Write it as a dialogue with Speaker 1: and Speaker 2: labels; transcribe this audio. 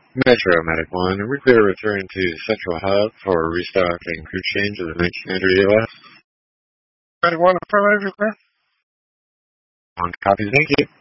Speaker 1: Metro Medic 1, are we clear to return to Central Hub for restock and crew change of the 1900 ELS?
Speaker 2: Medic 1, affirmative, you clear?
Speaker 1: On copy, thank you.